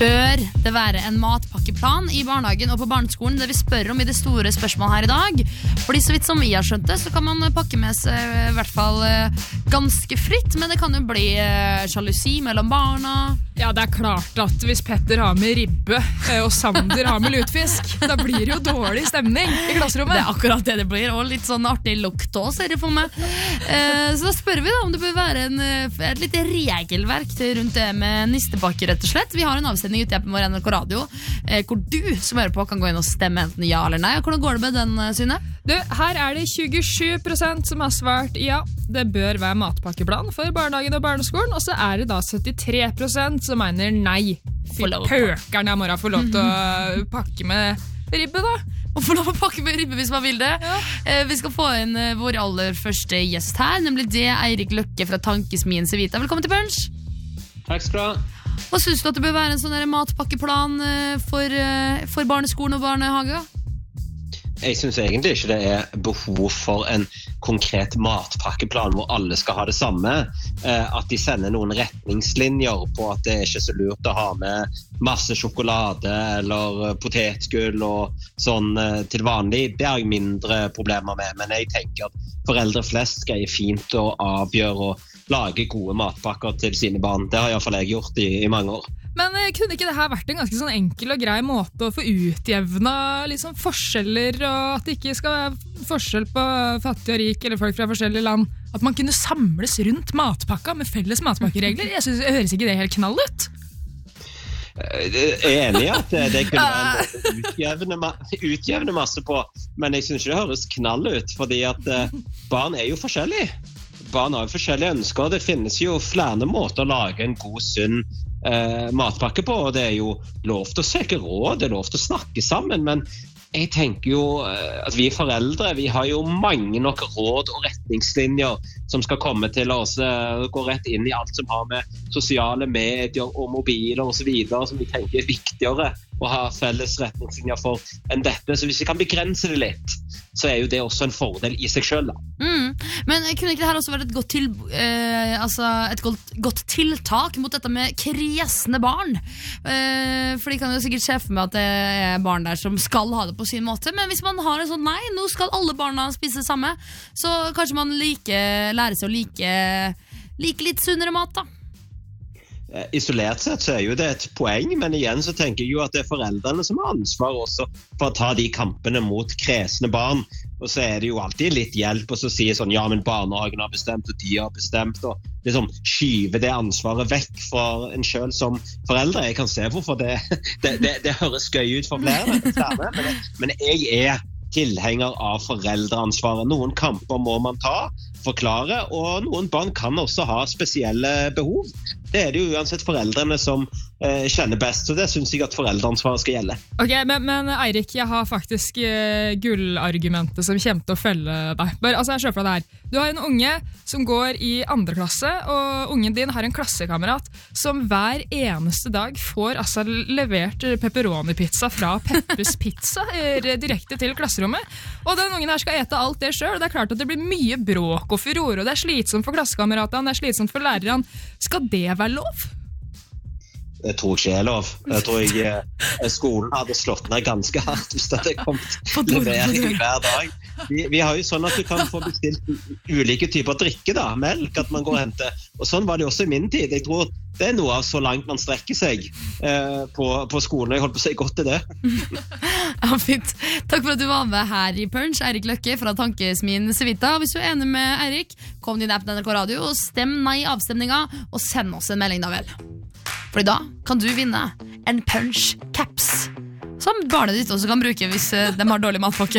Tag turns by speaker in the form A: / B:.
A: Bør det være en matpakkeplan i barnehagen og på barneskolen? Det vi spør om i det store spørsmålet her i dag. Fordi så vidt som jeg har skjønt det, så kan man pakke med seg i hvert fall ganske fritt, men det kan jo bli sjalusi mellom barna.
B: Ja, det er klart at hvis Petter har med ribbe og Sander har med lutfisk, da blir det jo dårlig stemning i klasserommet.
A: Det er akkurat det blir, og litt sånn artig lukt også, ser det for meg. Så da spør vi da om det bør være et lite regelverk rundt det med nistepakke, rett og slett. Vi har en avsending ute på NRK Radio, hvor du som hører på kan gå inn og stemme enten ja eller nei. Hvordan går det med den, Synne?
B: Du, her er det 27% som har svart ja, det bør være matpakkeplan for barnehagen og barneskolen, og så er det da 73% som mener nei. Fy pøkeren, jeg må få lov til å pakke med ribbe da.
A: Og få lov å pakke med ribbe hvis man vil det. Ja. Vi skal få inn vår aller første gjest her, nemlig det Eirik Løkke fra Tankesmien Civita. Velkommen til Punch.
C: Takk skal du ha.
A: Hva synes du at det bør være en sånn matpakkeplan for barneskolen og barnehage?
C: Jeg synes egentlig ikke det er behov for en konkret matpakkeplan hvor alle skal ha det samme. At de sender noen retningslinjer på at det er ikke så lurt å ha med masse sjokolade eller potetgull og sånn til vanlig, det har jeg mindre problemer med. Men jeg tenker at foreldre flest skal fint å avgjøre og lage gode matpakker til sine barn. Det har i hvert fall jeg gjort i mange år.
B: Men kunne ikke dette vært en ganske sånn enkel og grei måte å få utjevna liksom forskjeller, og at det ikke skal være forskjell på fattig og rik eller folk fra forskjellige land? At man kunne samles rundt matpakka med felles matpakkeregler? Jeg synes, høres ikke det helt knall ut?
C: Jeg er enig i at det kunne være utjevne masse på, men jeg synes ikke det høres knall ut, fordi at barn er jo forskjellige. Barn har jo forskjellige ønsker, og det finnes jo flere måter å lage en god, sunn matpakke på, og det er jo lov til å søke råd, det er lov til å snakke sammen, men jeg tenker jo at vi foreldre, vi har jo mange nok råd og retningslinjer som skal komme til oss, gå rett inn i alt som har med sosiale medier og mobiler og så videre, som vi tenker er viktigere å ha felles retningslinjer for enn dette. Så hvis vi kan begrense det litt, så er jo det også en fordel i seg selv.
A: Men kunne ikke det her også vært et godt tiltak mot dette med kresne barn? For de kan jo sikkert se for meg at det er barn der som skal ha det på sin måte, men hvis man har en sånn, nei, nå skal alle barna spise det samme, så kanskje man lærer seg å like litt sunnere mat da.
C: Isolert sett så er jo det et poeng, men igjen så tenker jeg jo at det er foreldrene som har ansvar også for å ta de kampene mot kresne barn, og så er det jo alltid litt hjelp og så sier sånn, ja, men barnehagen har bestemt og de har bestemt, og liksom skyve det ansvaret vekk for en selv som foreldre. Jeg kan se hvorfor det høres gøy ut for flere, men jeg er tilhenger av foreldreansvaret. Noen kamper må man ta, forklare, og noen barn kan også ha spesielle behov. Det er det jo uansett foreldrene som kjenner best, så det synes jeg at foreldreansvaret skal gjelde.
B: Ok, men Eirik, jeg har faktisk gullargumentet som kommer til å følge deg. Altså, jeg ser for deg det her. Du har en unge som går i 2. klasse, og ungen din har en klassekamerat som hver eneste dag får altså levert pepperoni-pizza fra Peppers Pizza direkte til klasserommet. Og den ungen her skal ete alt det selv, og det er klart at det blir mye bråk og furore, og det er slitsomt for klassekameratene, det er slitsomt for lærerne. Skal det være lov?
C: Jeg tror ikke er lov. Jeg tror skolen hadde slått ned ganske hardt hvis det hadde kommet levering hver dag. Vi har jo sånn at du kan få bestilt ulike typer drikke da, melk at man går og henter. Og sånn var det også i min tid. Jeg tror det er noe av så langt man strekker seg på skolen. Jeg holdt på å si godt til det.
A: Ja, fint. Takk for at du var med her i Punch, Eirik Løkke fra Tankesmien Civita. Hvis du er enig med Eirik, kom din app til NRK Radio og stem nei i avstemningen, og send oss en melding da vel. For da kan du vinne en Punch Caps som barnet ditt også kan bruke hvis de har dårlig matpakke.